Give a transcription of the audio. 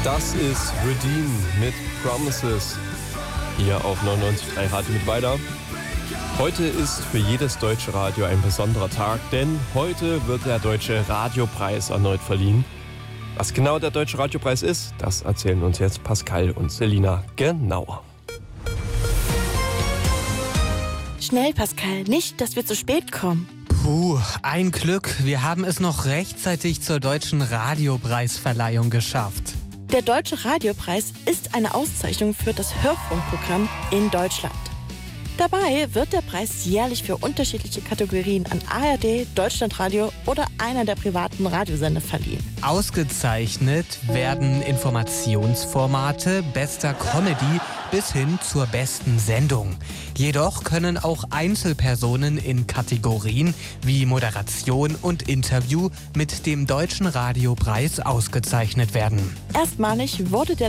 Das ist Redeem mit Promises hier auf 99.3 Radio mit weiter. Heute ist für jedes deutsche Radio ein besonderer Tag, denn heute wird der Deutsche Radiopreis erneut verliehen. Was genau der Deutsche Radiopreis ist, das erzählen uns jetzt Pascal und Selina genauer. Schnell, Pascal, nicht, dass wir zu spät kommen. Puh, ein Glück. Wir haben es noch rechtzeitig zur Deutschen Radiopreisverleihung geschafft. Der Deutsche Radiopreis ist eine Auszeichnung für das Hörfunkprogramm in Deutschland. Dabei wird der Preis jährlich für unterschiedliche Kategorien an ARD, Deutschlandradio oder einer der privaten Radiosender verliehen. Ausgezeichnet werden Informationsformate, bester Comedy bis hin zur besten Sendung. Jedoch können auch Einzelpersonen in Kategorien wie Moderation und Interview mit dem Deutschen Radiopreis ausgezeichnet werden. Erstmalig wurde der